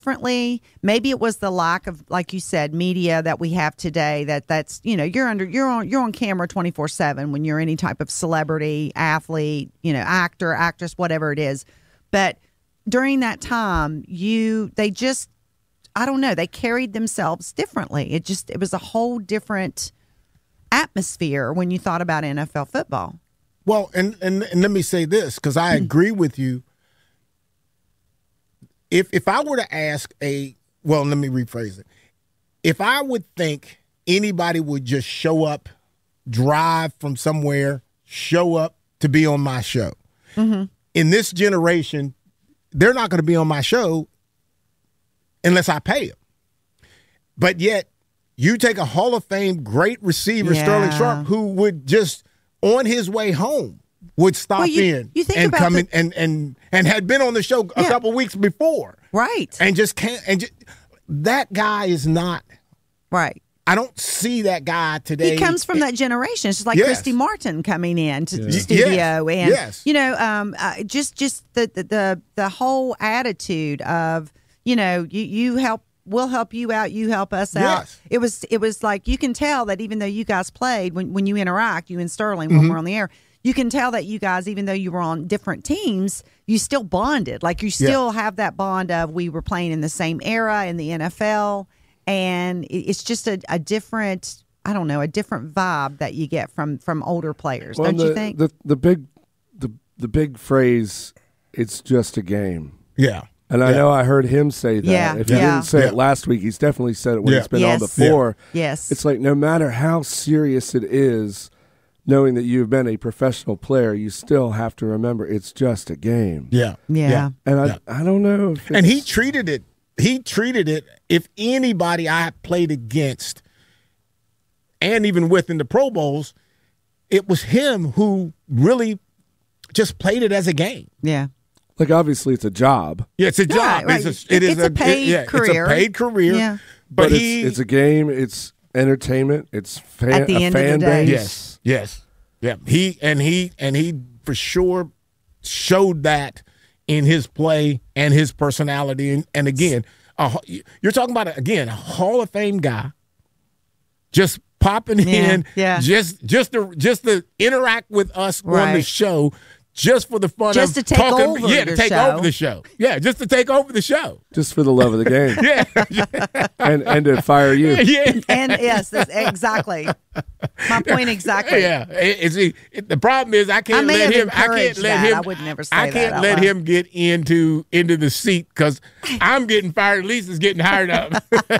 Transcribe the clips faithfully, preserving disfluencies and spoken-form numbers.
differently. Maybe it was the lack of, like you said, media that we have today. That that's you know you're under you're on you're on camera twenty-four seven when you're any type of celebrity, athlete, you know, actor, actress, whatever it is. But during that time, you they just I don't know they carried themselves differently. It just it was a whole different atmosphere when you thought about N F L football. Well, and and, and let me say this, because I agree with you. If if I were to ask a, well, let me rephrase it. If I would think anybody would just show up, drive from somewhere, show up to be on my show. Mm-hmm. In this generation, they're not going to be on my show unless I pay them. But yet, you take a Hall of Fame great receiver, yeah. Sterling Sharp, who would just, on his way home, would stop well, you, in you think and about come the, in and, and and had been on the show a yeah. couple weeks before, right? And just can't. And just, that guy is not right. I don't see that guy today. He comes from that generation. It's just like yes. Christy Martin coming in to yeah. the studio, yes. and yes. you know, um, uh, just just the, the the the whole attitude of you know you you help. We'll help you out. You help us out. Yes. It was it was like you can tell that even though you guys played when when you interact, you and Sterling when mm-hmm. we're on the air. You can tell that you guys, even though you were on different teams, you still bonded. Like you still yeah. have that bond of we were playing in the same era in the N F L, and it's just a, a different, I don't know, a different vibe that you get from from older players. Well, don't the, you think? The the big the the big phrase, it's just a game. Yeah. And I yeah. know I heard him say that. Yeah. If he yeah. didn't say yeah. it last week, he's definitely said it when yeah. he's been yes. on before. Yeah. Yes. It's like no matter how serious it is, knowing that you've been a professional player, you still have to remember it's just a game. Yeah. Yeah. yeah. And I yeah. I don't know. If and he treated it, he treated it, if anybody I played against and even with in the Pro Bowls, it was him who really just played it as a game. Yeah. Like, obviously, it's a job. Yeah, it's a job. Right, right. It's a, it it's is a paid it, yeah, career. It's a paid career. Yeah. But, But he, it's, it's a game. It's entertainment. It's fan, At the a end of the fan day. base. yes, yes, yeah. He and he and he for sure showed that in his play and his personality. And, and again, a, you're talking about again a Hall of Fame guy, just popping Yeah, in, yeah. just just to just to interact with us on the Right. show. Just for the fun Just of to take talking, over yeah, the to take show. over the show, yeah, just to take over the show, Just for the love of the game. yeah, and and to fire you. yeah. And yes, that's exactly my point. Exactly. Yeah, it, it's it, the problem is I can't I may let have him. I can't encouraged let that. him. I would never say I that can't out let loud. him get into into the seat because I'm getting fired. Lisa's getting hired up.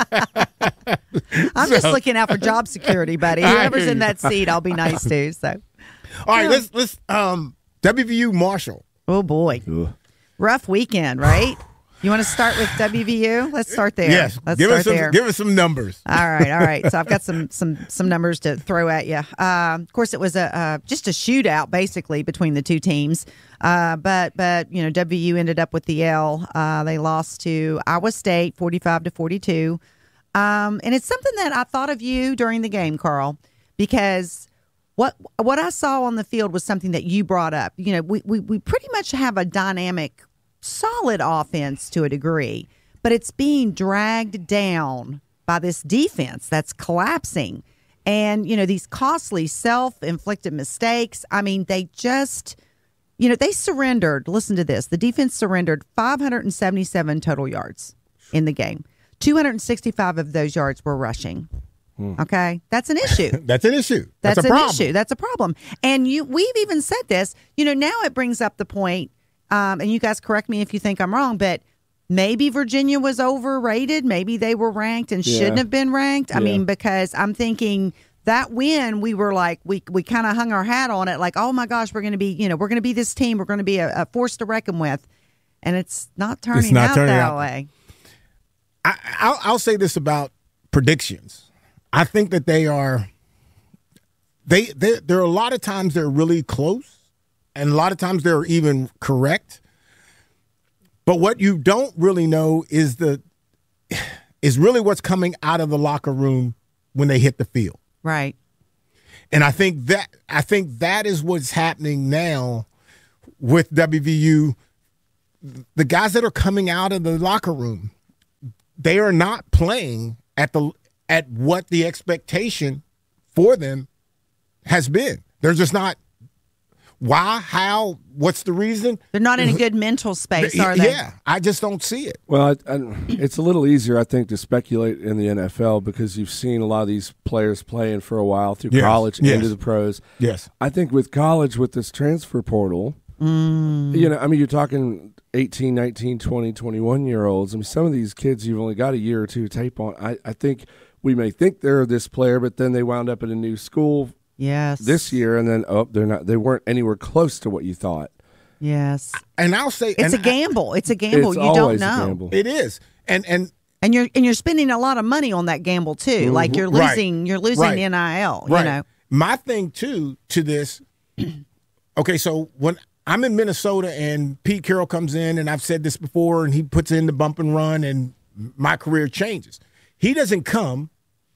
I'm So- just looking out for job security, buddy. I Whoever's hear in you. that seat, I'll be nice to. So, All right, let's let's um W V U Marshall. oh boy, Ugh. rough weekend, right? You want to start with W V U? Let's start there. Yes, Let's give start us some there. give us some numbers. All right, all right. So I've got some some some numbers to throw at you. Uh, of course, it was a uh, just a shootout basically between the two teams. Uh, but but you know W V U ended up with the L. Uh, they lost to Iowa State, forty-five to forty-two. Um, and it's something that I thought of you during the game, Carl, because what what I saw on the field was something that you brought up. You know, we we, we pretty much have a dynamic, solid offense to a degree, but it's being dragged down by this defense that's collapsing. And, you know, these costly self-inflicted mistakes, I mean, they just, you know, they surrendered. Listen to this. The defense surrendered five hundred seventy-seven total yards in the game. two hundred sixty-five of those yards were rushing. Okay, that's an issue. That's an issue. That's, That's a an problem. issue. That's a problem. And you, we've even said this. You know, now it brings up the point, um, and you guys correct me if you think I'm wrong, but maybe Virginia was overrated. Maybe they were ranked and Yeah. shouldn't have been ranked. I Yeah. mean, because I'm thinking that win, we were like, we we kind of hung our hat on it, like, oh my gosh, we're going to be, you know, we're going to be this team. We're going to be a, a force to reckon with, and it's not turning not out turning that out. way. I, I'll, I'll say this about predictions. I think that they are. They they there are a lot of times they're really close, and a lot of times they're even correct. But what you don't really know is the is really what's coming out of the locker room when they hit the field. Right. And I think that I think that is what's happening now with W V U. The guys that are coming out of the locker room they are not playing at the at what the expectation for them has been. They're just not. Why? How? What's the reason? They're not in a good mental space, are they? Yeah, I just don't see it. Well, I, I, it's a little easier, I think, to speculate in the N F L because you've seen a lot of these players playing for a while through yes. college yes. into the pros. Yes. I think with college, with this transfer portal, mm. you know, I mean, you're talking eighteen, nineteen, twenty, twenty-one-year-olds. I mean, some of these kids you've only got a year or two tape on. I, I think we may think they're this player, but then they wound up in a new school yes. this year, and then, oh, they're not. They weren't anywhere close to what you thought. Yes. And I'll say it's a gamble. I, it's a gamble. It's you don't know. A gamble. It is. And and and you're and you're spending a lot of money on that gamble too. Mm-hmm. Like you're losing right. you're losing right. N I L, right. you know. My thing too to this okay, so when I'm in Minnesota and Pete Carroll comes in, and I've said this before, and he puts in the bump and run and my career changes. He doesn't come,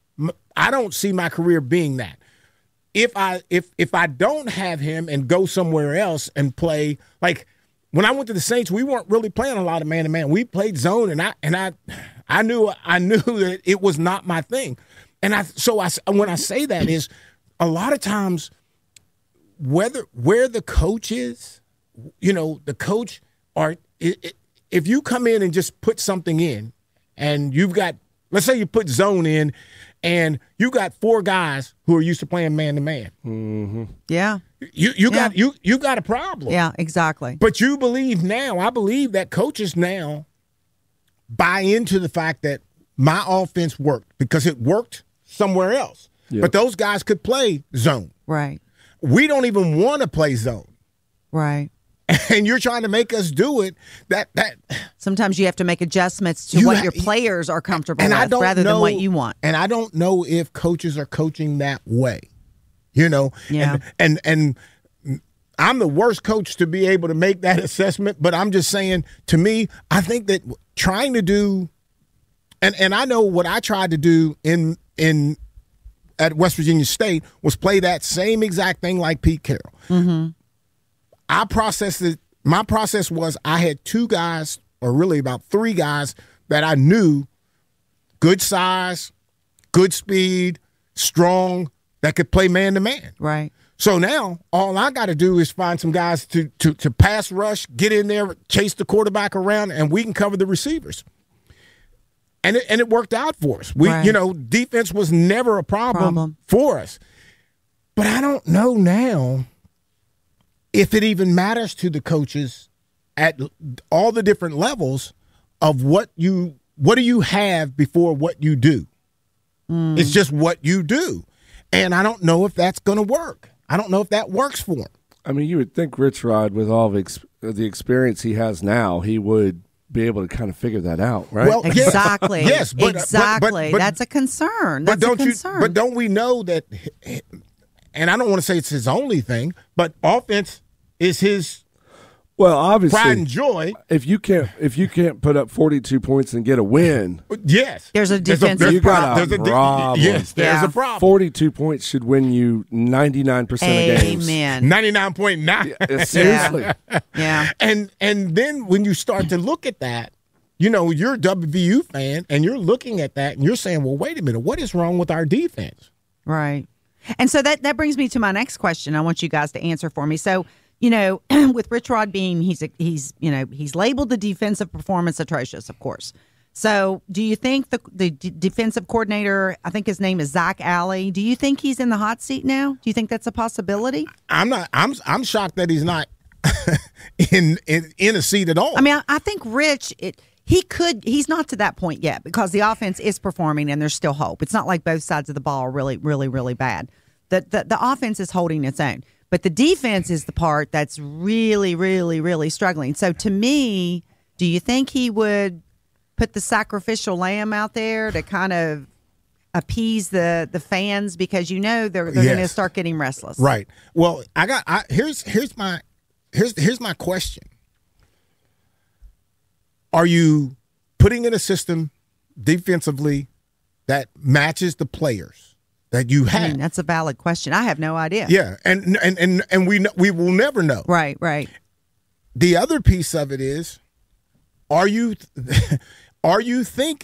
I don't see my career being that. If I if if I don't have him and go somewhere else and play, like when I went to the Saints, we weren't really playing a lot of man to man. We played zone, and I and I I knew I knew that it was not my thing. And I so I when I say that is a lot of times whether where the coach is, you know, the coach are if you come in and just put something in, and you've got, let's say you put zone in. And you got four guys who are used to playing man to man. Yeah, you you yeah. got you you got a problem. Yeah, exactly. But you believe now. I believe that coaches now buy into the fact that my offense worked because it worked somewhere else. Yep. But those guys could play zone. Right. We don't even want to play zone. Right. And you're trying to make us do it. That that sometimes you have to make adjustments to you what ha- your players are comfortable and with I don't rather know, than what you want. And I don't know if coaches are coaching that way. You know? Yeah. And and, and I'm the worst coach to be able to make that assessment, but I'm just saying, to me, I think that trying to do and, and I know what I tried to do in in at West Virginia State was play that same exact thing like Pete Carroll. Mm-hmm. I processed it. My process was I had two guys, or really about three guys, that I knew good size, good speed, strong, that could play man to man. Right. So now all I got to do is find some guys to, to to pass rush, get in there, chase the quarterback around, and we can cover the receivers. And it, and it worked out for us. We, right. you know, defense was never a problem, problem for us. But I don't know now if it even matters to the coaches at all the different levels of what you what do you have before what you do. Mm. It's just what you do. And I don't know if that's going to work. I don't know if that works for him. I mean, you would think Rich Rod, with all the, ex- the experience he has now, he would be able to kind of figure that out, right? Well, exactly. Yes, yes but, exactly. But, but, but, that's a concern. That's but don't a concern. You, but don't we know that, and I don't want to say it's his only thing, but offense is his well, obviously, pride and joy. If you can't, if you can't put up forty-two points and get a win, yes, there's a defensive there's a, you got a, there's a problem. Yes, there's yeah. a problem. Forty-two points should win you ninety-nine percent of games. Amen. Ninety-nine point nine. Yeah, seriously. Yeah. yeah. And and then when you start to look at that, you know, you're a W V U fan, and you're looking at that, and you're saying, well, wait a minute, what is wrong with our defense? Right. And so that that brings me to my next question. I want you guys to answer for me. So, you know, with Rich Rod being, he's, a, he's, you know, he's labeled the defensive performance atrocious, of course. So do you think the the d- defensive coordinator, I think his name is Zach Alley, do you think he's in the hot seat now? Do you think that's a possibility? I'm not, I'm, I'm shocked that he's not in, in, in a seat at all. I mean, I, I think Rich, it, he could, he's not to that point yet because the offense is performing and there's still hope. It's not like both sides of the ball are really, really, really bad. The, the, the offense is holding its own. But the defense is the part that's really, really, really struggling. So to me, do you think he would put the sacrificial lamb out there to kind of appease the, the fans because you know they're they're Yes. going to start getting restless? Right. Well, I got I, here's here's my here's here's my question. Are you putting in a system defensively that matches the players that you have? I mean, that's a valid question. I have no idea. Yeah, and and and and we we will never know. Right, right. The other piece of it is, are you are you thinking